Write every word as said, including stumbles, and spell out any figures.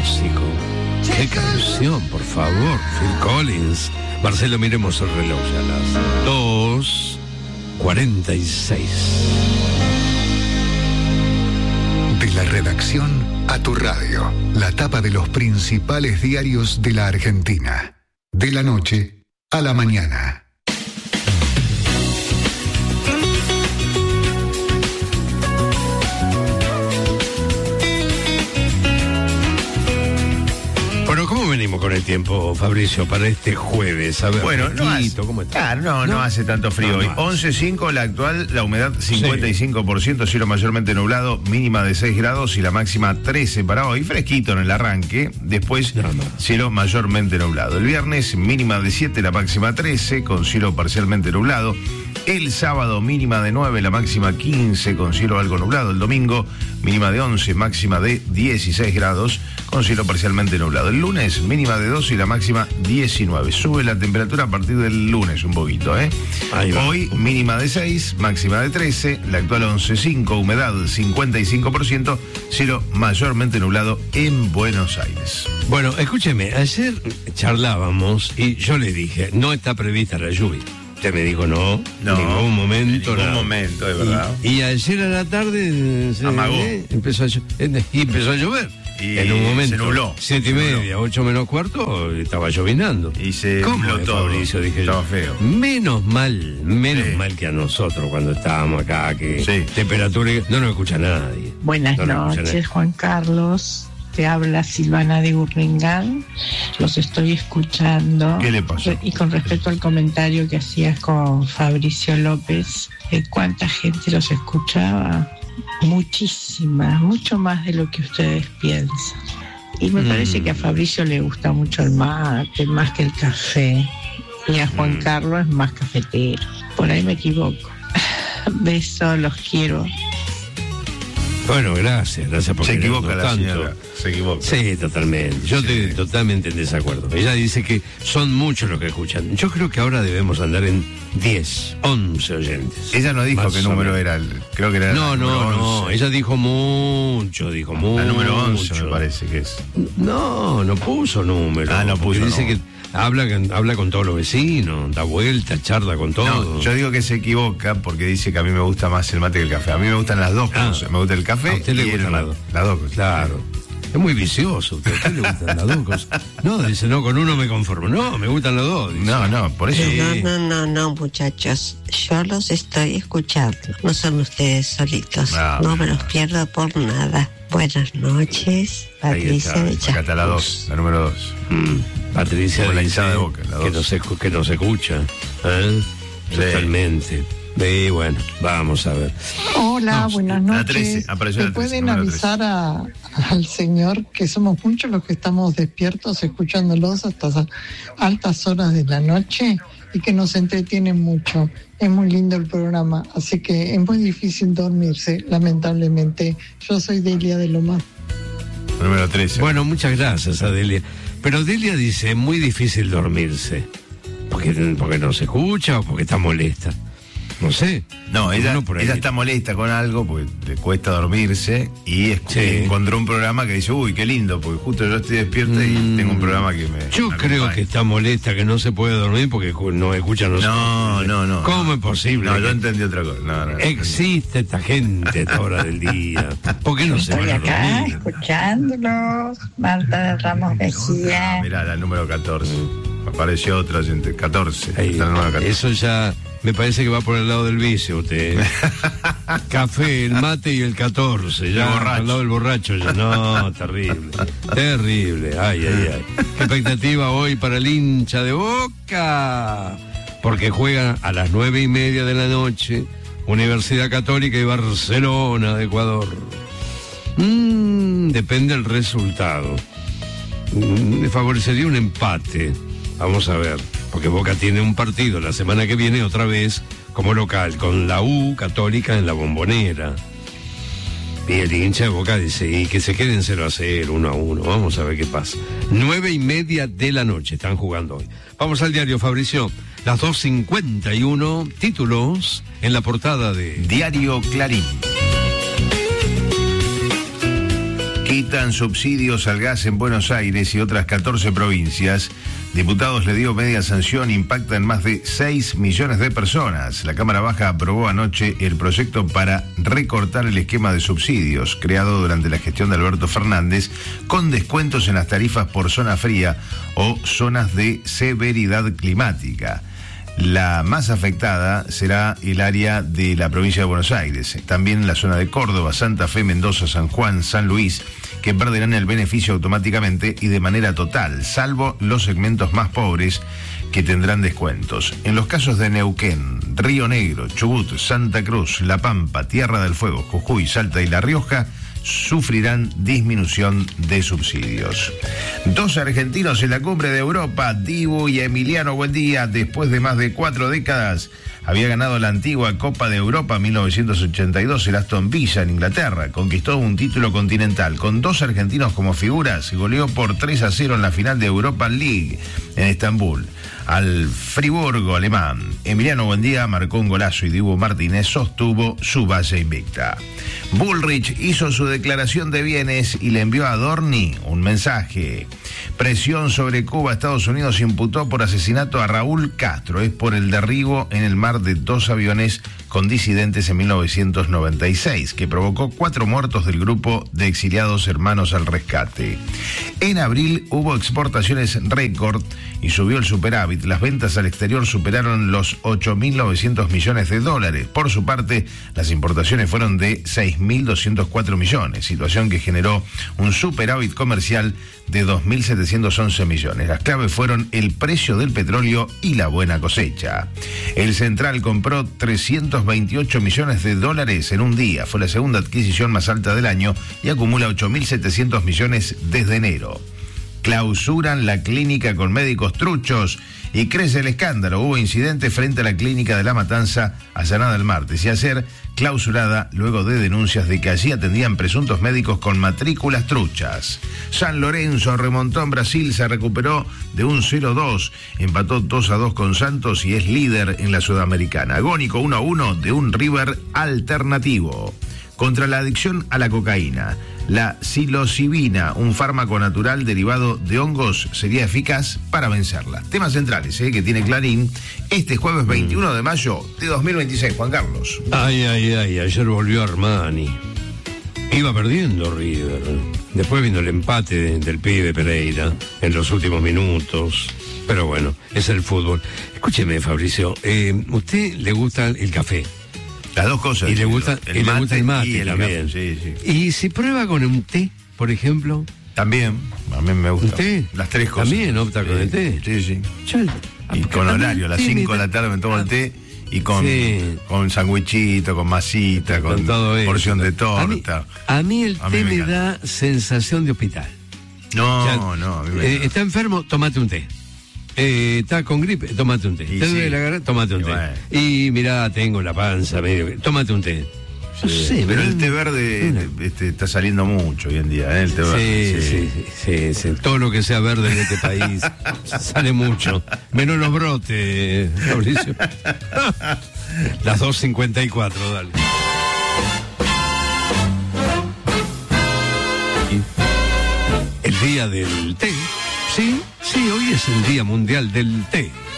pronóstico. ¡Qué canción, por favor! Phil Collins. Marcelo, miremos el reloj ya a las dos cuarenta y seis. De la redacción a tu radio, la tapa de los principales diarios de la Argentina. De la noche a la mañana. Bueno, ¿cómo venimos con el tiempo, Fabricio, para este jueves? A ver, bueno, no hace, ¿cómo está? Claro, no, no, no hace tanto frío no, hoy. No once cinco la actual, la humedad cincuenta y cinco por ciento, sí. Cielo mayormente nublado, mínima de seis grados y la máxima trece para hoy. Fresquito en el arranque, después no, no. cielo mayormente nublado. El viernes mínima de siete, la máxima trece, con cielo parcialmente nublado. El sábado mínima de nueve, la máxima quince, con cielo algo nublado. El domingo mínima de once, máxima de dieciséis grados, con cielo parcialmente nublado. El lunes mínima de doce y la máxima diecinueve. Sube la temperatura a partir del lunes un poquito, ¿eh? Hoy mínima de seis, máxima de trece, la actual once cinco, humedad cincuenta y cinco por ciento, cielo mayormente nublado en Buenos Aires. Bueno, escúcheme, ayer charlábamos y yo le dije, no está prevista la lluvia. Usted me dijo no, no, en ningún momento. En ningún nada. momento, es verdad. Y, y ayer a la tarde se, amagó. Eh, empezó a, y empezó a llover. Y en un momento. Se nubló. Siete y media, ocho menos cuarto, estaba llovinando. Y se ¿Cómo nubló todo? Fabricio, dije estaba yo. feo. Menos mal, menos sí. mal que a nosotros cuando estábamos acá, que sí. temperatura, no nos escucha nadie. Buenas no noches, Juan Carlos. Te habla Silvana de Burlingame. Los estoy escuchando. ¿Qué le pasó? Y con respecto al comentario que hacías con Fabricio López, ¿de cuánta gente los escuchaba? Muchísima, mucho más de lo que ustedes piensan. Y me mm. parece que a Fabricio le gusta mucho el mate, más que el café. Y a Juan mm. Carlos es más cafetero. Por ahí me equivoco. Besos, los quiero. Bueno, gracias, gracias por Se equivoca la tanto. señora, se equivoca. Sí, totalmente. Yo sí. estoy totalmente en desacuerdo. Ella dice que son muchos los que escuchan. Yo creo que ahora debemos andar en diez, once oyentes. Ella no dijo Más qué número era, el, creo que era No, el no, once. no, ella dijo mucho, dijo mucho. El número once me parece que es. No, no puso número. Ah, no puso dice no. que habla, habla con todos los vecinos, da vuelta, charla con todos. No, yo digo que se equivoca porque dice que a mí me gusta más el mate que el café. A mí me gustan las dos ah, cosas. Me gusta el café a usted le y gustan el las dos. Las dos cosas. Claro. Es muy vicioso. ¿A usted le gustan las dos cosas? No, dice, no, con uno me conformo. No, me gustan las dos. Dice. No, no, por eso. No, no, no, no, muchachos. Yo los estoy escuchando. No son ustedes solitos. No, no me los pierdo por nada. Buenas noches, Patricia de Acá está la dos, la número dos. Mm, Patricia de, dice de boca, la que, dos. nos que nos escucha. ¿Eh? Sí. Totalmente. Y bueno, vamos a ver. Hola, no, buenas noches. trece, apareció ¿Me la trece, pueden avisar a, al señor que somos muchos los que estamos despiertos escuchándolos hasta altas horas de la noche y que nos entretienen mucho? Es muy lindo el programa, así que es muy difícil dormirse, lamentablemente. Yo soy Delia de Loma. Número trece. Bueno, muchas gracias, Adelia. Pero Delia dice, es muy difícil dormirse. Porque, porque no se escucha o porque está molesta. No sé. No, ella, ella está molesta con algo porque le cuesta dormirse y sí. encontró un programa que dice, uy, qué lindo, porque justo yo estoy despierta mm. y tengo un programa que me... Yo me creo que está molesta, que no se puede dormir porque no escucha nosotros. No, no, no. ¿Cómo no. es posible? No, yo entendí otra cosa. No, no, Existe esta gente a esta hora del día. ¿Por qué no se van a dormir? Estoy acá escuchándolos, Marta de Ramos Mejía. Ah, mirá, la número catorce. Mm. Apareció otra gente, catorce. Ahí, está la catorce. Eso ya... Me parece que va por el lado del vicio usted. Café, el mate y el catorce. Ya al lado del borracho. Ya. No, terrible. Terrible. Ay, ay, ay. Qué expectativa hoy para el hincha de Boca. Porque juegan a las nueve y media de la noche Universidad Católica y Barcelona de Ecuador. Mm, depende del resultado. Mm, me favorecería un empate. Vamos a ver. Porque Boca tiene un partido la semana que viene otra vez como local con la U Católica en la Bombonera. Y el hincha de Boca dice, y que se queden cero a cero, uno a uno. Vamos a ver qué pasa. Nueve y media de la noche están jugando hoy. Vamos al diario, Fabricio. Las dos cincuenta y uno, títulos en la portada de... Diario Clarín. Quitan subsidios al gas en Buenos Aires y otras catorce provincias. Diputados le dio media sanción, impacta en más de seis millones de personas. La Cámara Baja aprobó anoche el proyecto para recortar el esquema de subsidios creado durante la gestión de Alberto Fernández, con descuentos en las tarifas por zona fría o zonas de severidad climática. La más afectada será el área de la provincia de Buenos Aires, también la zona de Córdoba, Santa Fe, Mendoza, San Juan, San Luis, que perderán el beneficio automáticamente y de manera total, salvo los segmentos más pobres que tendrán descuentos. En los casos de Neuquén, Río Negro, Chubut, Santa Cruz, La Pampa, Tierra del Fuego, Jujuy, Salta y La Rioja, sufrirán disminución de subsidios. Dos argentinos en la cumbre de Europa, Dibu y Emiliano Buendía, después de más de cuatro décadas, había ganado la antigua Copa de Europa mil novecientos ochenta y dos, el Aston Villa en Inglaterra, conquistó un título continental. Con dos argentinos como figuras, goleó por tres a cero en la final de Europa League en Estambul al Friburgo alemán. Emiliano Buendía marcó un golazo y Dibu Martínez sostuvo su base invicta. Bullrich hizo su declaración de bienes y le envió a Adorni un mensaje. Presión sobre Cuba. Estados Unidos imputó por asesinato a Raúl Castro. Es por el derribo en el mar de dos aviones con disidentes en mil novecientos noventa y seis, que provocó cuatro muertos del grupo de exiliados Hermanos al Rescate. En abril hubo exportaciones récord y subió el superávit. Las ventas al exterior superaron los ocho mil novecientos millones de dólares. Por su parte, las importaciones fueron de seis mil doscientos cuatro millones, situación que generó un superávit comercial de dos mil setecientos once millones. Las claves fueron el precio del petróleo y la buena cosecha. El Central compró trescientos veintiocho millones de dólares en un día. Fue la segunda adquisición más alta del año y acumula ocho mil setecientos millones desde enero. Clausuran la clínica con médicos truchos y crece el escándalo. Hubo incidente frente a la clínica de La Matanza, allanada el martes, y ayer clausurada luego de denuncias de que allí atendían presuntos médicos con matrículas truchas. San Lorenzo remontó en Brasil, se recuperó de un cero dos, empató dos a dos con Santos y es líder en la Sudamericana. Agónico uno a uno de un River alternativo. Contra la adicción a la cocaína, la psilocibina, un fármaco natural derivado de hongos, sería eficaz para vencerla. Temas centrales, ¿eh? que tiene Clarín este jueves veintiuno de mayo de dos mil veintiséis, Juan Carlos. Ay, ay, ay, ayer volvió Armani. Iba perdiendo River. Después vino el empate de, del pibe Pereira en los últimos minutos. Pero bueno, es el fútbol. Escúcheme, Fabricio, eh, ¿usted le gusta el café? Las dos cosas. Y le gusta el, y mate, le gusta el mate y el también. Sí, sí. Y si prueba con un té, por ejemplo. También, a mí me gusta. ¿Un té? Las tres cosas. También opta con sí, el té. Sí, sí. Yo, y con horario, a las cinco de la tarde me tomo el té y con, sí. con sandwichito, con masita, con, con todo porción eso. de torta. A mí, a mí el a té mí me, me da sensación de hospital. No, ya, no. A mí me eh, está enfermo, tómate un té. Eh, está con gripe, tómate un té. Te duele sí. la garganta, tómate un y té. Bueno. Y mirá, tengo la panza medio, tómate un té. No sí, sé, pero el té verde este, está saliendo mucho hoy en día, ¿eh? El té verde. Sí, sí, sí, sí, sí. Todo lo que sea verde en este país sale mucho. Menos los brotes, Mauricio. Las dos cincuenta y cuatro, dale. El día del té. Sí, sí, hoy es el Día Mundial del Té.